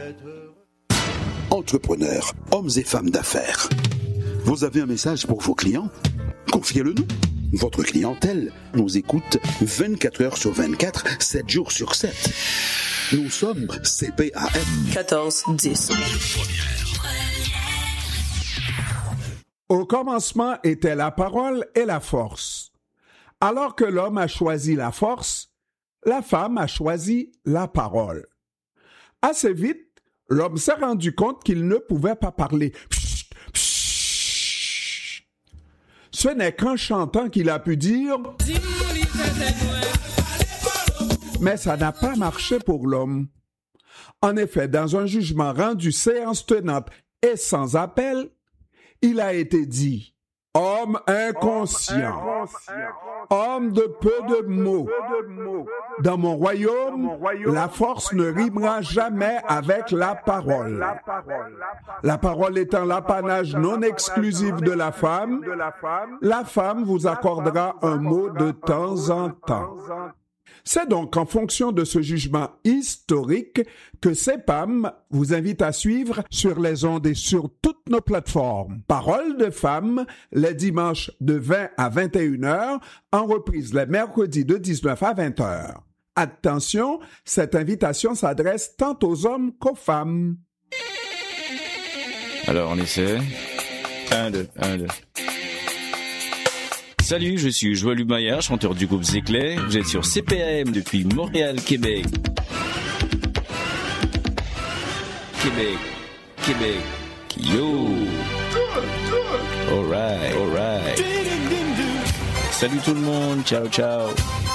Entrepreneurs, hommes et femmes d'affaires. Vous avez un message pour vos clients? Confiez-le-nous. Votre clientèle nous écoute 24 heures sur 24, 7 jours sur 7. Nous sommes CPAM 1410. Au commencement était la parole et la force. Alors que l'homme a choisi la force, la femme a choisi la parole. Assez vite, l'homme s'est rendu compte qu'il ne pouvait pas parler. Psst, psst. Ce n'est qu'en chantant qu'il a pu dire « Mais ça n'a pas marché pour l'homme. » En effet, dans un jugement rendu séance tenante et sans appel, il a été dit « Homme inconscient, homme de peu de mots. Dans mon royaume, la force ne rimera jamais avec la parole. La parole étant l'apanage non exclusif de la femme vous accordera un mot de temps en temps. » C'est donc en fonction de ce jugement historique que CPAM vous invite à suivre sur les ondes et sur toutes nos plateformes. Parole de femme, les dimanches de 20 à 21 heures, en reprise les mercredis de 19 à 20 heures. Attention, cette invitation s'adresse tant aux hommes qu'aux femmes. Alors, on essaie. 1, 2, 1, 2. Salut, je suis Joël Humaillard, chanteur du groupe Zéclé. Vous êtes sur CPAM depuis Montréal, Québec. Québec. Yo! Alright. Salut tout le monde, ciao.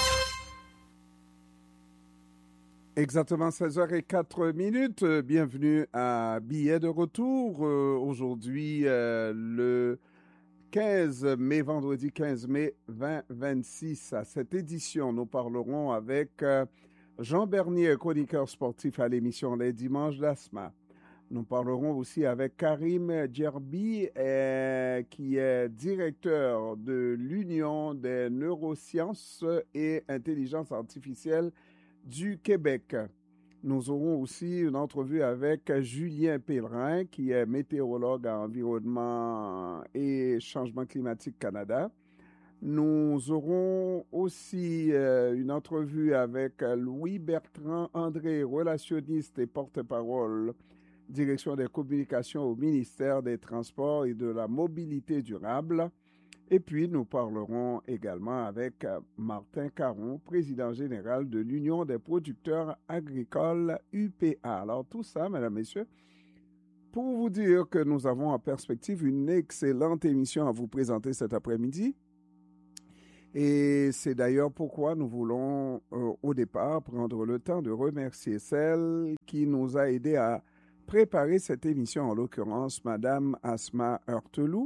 Exactement 16h04. Bienvenue à Billets de retour. Aujourd'hui, le 15 mai, vendredi 15 mai 2026. À cette édition, nous parlerons avec Jean Bernier, chroniqueur sportif à l'émission Les Dimanches d'Asma. Nous parlerons aussi avec Karim Djerbi, qui est directeur de l'Union des neurosciences et intelligence artificielle du Québec. Nous aurons aussi une entrevue avec Julien Pellerin, qui est météorologue à Environnement et Changement climatique Canada. Nous aurons aussi une entrevue avec Louis-Bertrand André, relationniste et porte-parole, direction des communications au ministère des Transports et de la Mobilité durable. Et puis, nous parlerons également avec Martin Caron, président général de l'Union des producteurs agricoles UPA. Alors, tout ça, mesdames, messieurs, pour vous dire que nous avons en perspective une excellente émission à vous présenter cet après-midi. Et c'est d'ailleurs pourquoi nous voulons, au départ, prendre le temps de remercier celle qui nous a aidés à préparer cette émission, en l'occurrence, Madame Asma Heurteloup.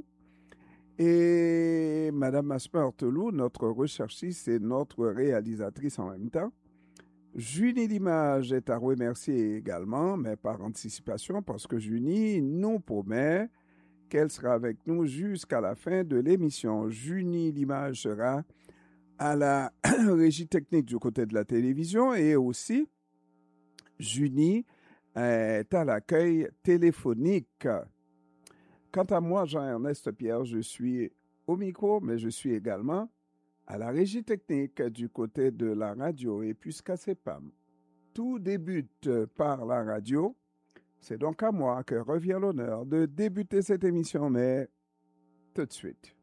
Et Madame Asma Heurteloup, notre recherchiste et notre réalisatrice en même temps. Junie Limage est à remercier également, mais par anticipation, parce que Junie nous promet qu'elle sera avec nous jusqu'à la fin de l'émission. Junie Limage sera à la régie technique du côté de la télévision et aussi Junie est à l'accueil téléphonique. Quant à moi, Jean-Ernest Pierre, je suis au micro, mais je suis également à la régie technique du côté de la radio. Et puisqu'à CPAM, tout débute par la radio, c'est donc à moi que revient l'honneur de débuter cette émission, mais tout de suite.